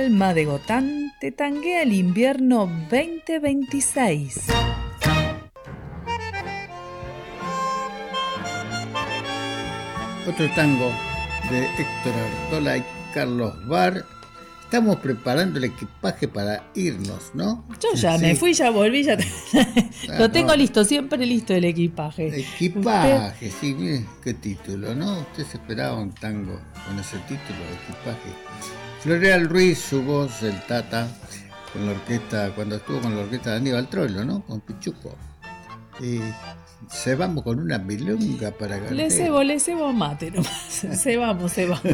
Alma de Gotán te tanguea el invierno 2026. Otro tango de Héctor Artola y Carlos Bar. Estamos preparando el equipaje para irnos, ¿no? Yo ya me fui, ya volví, ya lo tengo listo, siempre listo el equipaje. Equipaje, sí, mire qué título, ¿no? Usted se esperaba un tango con ese título, equipaje. Floreal Ruiz, su voz, el Tata, con la orquesta, cuando estuvo con la orquesta de Aníbal Troilo, ¿no? Con Pichuco. Cebamos con una milonga para Gardel. Le cebo mate nomás. Cebamos.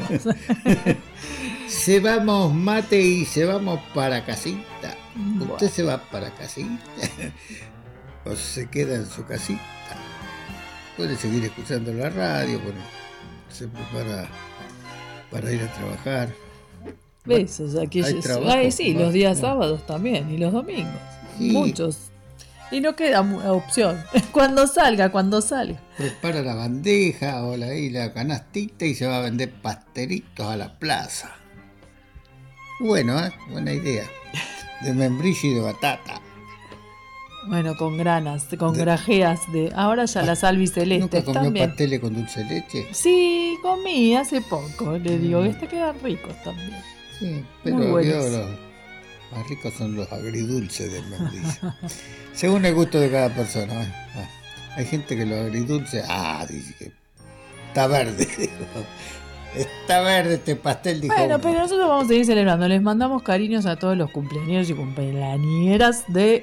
Cebamos mate y cebamos para casita. Bueno. ¿Usted se va para casita? ¿O se queda en su casita? Puede seguir escuchando la radio, se prepara para ir a trabajar. Besos, aquí sí, los días sábados también y los domingos. Sí. Muchos. Y no queda opción. Cuando salga. Prepara la bandeja o la canastita y se va a vender pastelitos a la plaza. Bueno, buena idea. De membrillo y de batata. Bueno, con granas, con grajeas de... Ahora ya las albicelestes ¿Nunca comió pasteles con dulce de leche? Sí, comí hace poco. Le digo que quedan ricos también. Sí, pero los más ricos son los agridulces del membrillo. Según el gusto de cada persona. Hay gente que los agridulces... dice que está verde. Está verde este pastel, dijo. Bueno, pero nosotros vamos a seguir celebrando. Les mandamos cariños a todos los cumpleañeros y cumpleañeras de